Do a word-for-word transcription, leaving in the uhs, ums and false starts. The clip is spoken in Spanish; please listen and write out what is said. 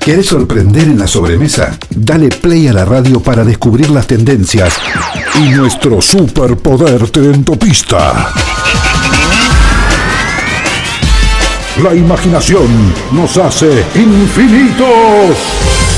¿Querés sorprender en la sobremesa? Dale play a la radio para descubrir las tendencias y nuestro superpoder trendopista. La imaginación nos hace infinitos.